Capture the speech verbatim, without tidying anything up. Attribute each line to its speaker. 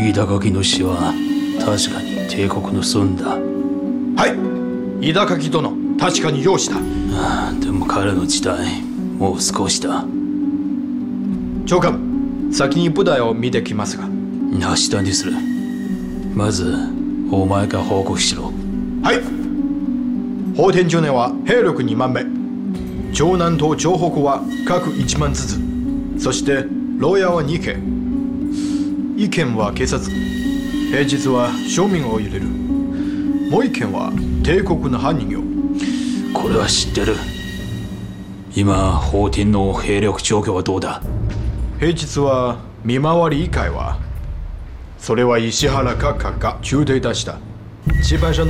Speaker 1: 飯田垣の死は確かに帝国の損だ。
Speaker 2: はい、飯田垣殿、確かに容姿だ。
Speaker 1: でも彼の事態もう少しだ。
Speaker 2: 長官、先に部隊を見てきますが。
Speaker 1: 明日にする。まずお前が報告しろ。
Speaker 2: はい。法天中年は兵力にまん名、城南と城北は各いちまんずつ、そして牢屋はにけん、いっけんは警察、平日は庶民を入れる、もういっけんは帝国の犯人よ。
Speaker 1: これは知ってる。今法天の兵力状況はどうだ？
Speaker 2: 平日は見回り以外は、それは石原閣下が中隊出した。基本上